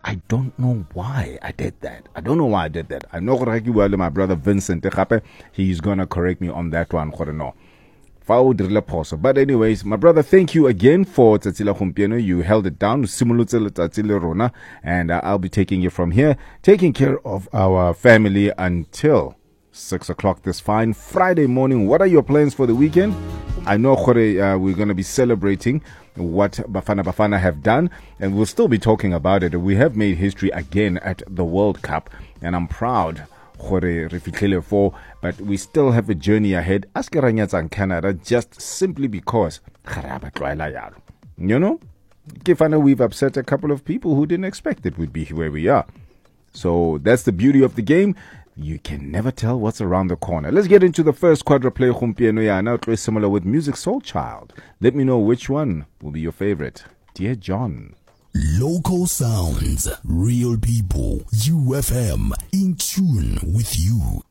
I don't know why I did that. I don't know why I did that. I know my brother Vincent, he's going to correct me on that one. But anyways, my brother, thank you again for Tatsila Humpieno. You held it down. And I'll be taking you from here, taking care of our family until 6 o'clock this fine Friday morning. What are your plans for the weekend? I know we're going to be celebrating what Bafana Bafana have done, and we'll still be talking about it. We have made history again at the World Cup, and I'm proud for, but we still have a journey ahead as Karanyats Canada, just simply because you know, we've upset a couple of people who didn't expect it would be where we are. So that's the beauty of the game. You can never tell what's around the corner. Let's get into the first quadra play. Now it's similar with Music Soul Child. Let me know which one will be your favorite. Dear John. Local sounds, real people, UFM, in tune with you.